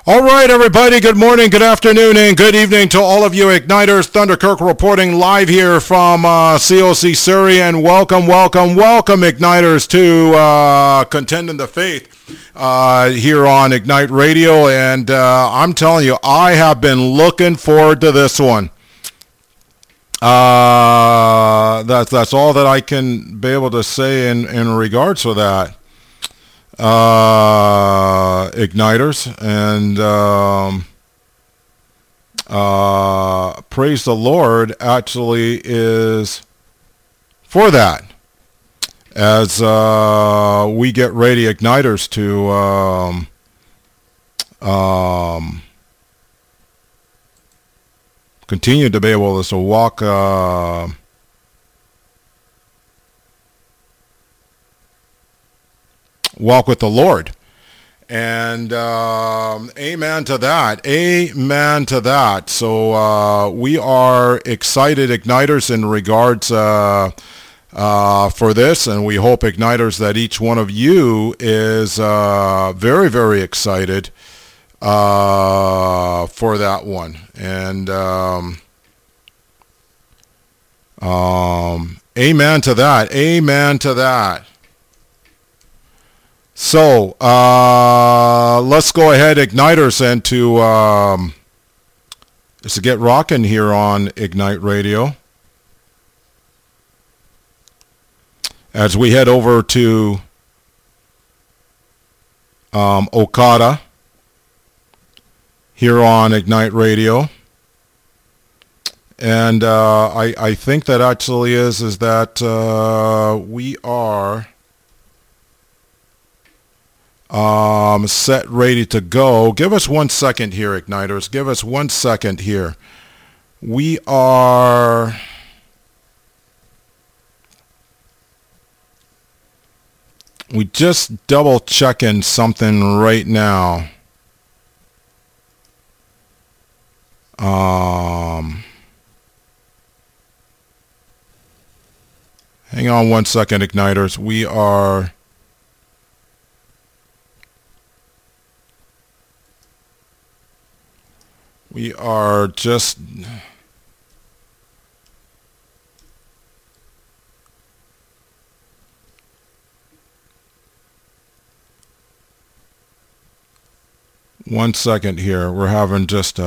All right, everybody, good morning, good afternoon, and good evening to all of you Igniters. Thunder Kirk reporting live here from COC Surrey, and welcome, Igniters, to Contend in the Faith here on Ignite Radio. And I'm telling you, I have been looking forward to this one. That's all that I can be able to say in regards to that. Igniters, and praise the Lord actually is for that as we get ready, Igniters, to continue to be able to walk with the Lord. And amen to that. Amen to that. So we are excited, Igniters, in regards for this, and we hope, Igniters, that each one of you is very, very excited for that one. And amen to that. Amen to that. So let's go ahead, Igniters, and to get rocking here on Ignite Radio as we head over to Okada here on Ignite Radio. And I think that actually is that we are set, ready to go. Give us 1 second here, Igniters. Give us 1 second here. We just double checking something right now. Hang on 1 second, Igniters. We are just one second here. We're having just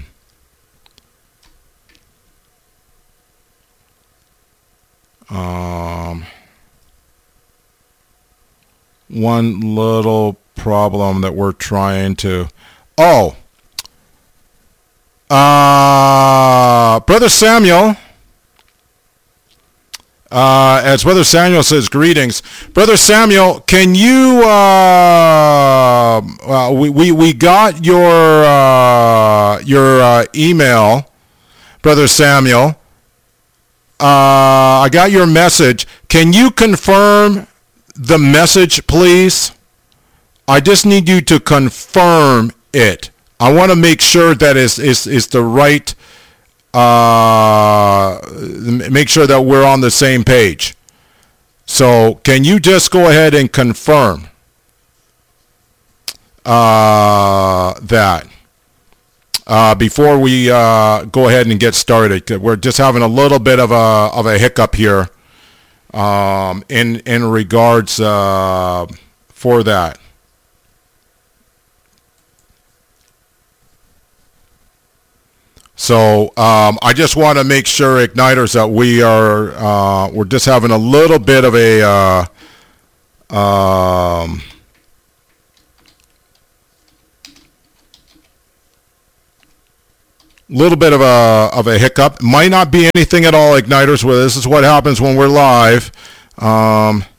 one little problem that we're trying to... Brother Samuel, as Brother Samuel says, greetings. Brother Samuel, can you, we got your email, Brother Samuel. I got your message. Can you confirm the message, please? I just need you to confirm it. I want to make sure that is the right, make sure that we're on the same page. So can you just go ahead and confirm that before we go ahead and get started? We're just having a little bit of a hiccup here in regards for that. So I just want to make sure, Igniters, that we're just having a little bit of a hiccup. Might not be anything at all, Igniters. Well, this is what happens when we're live.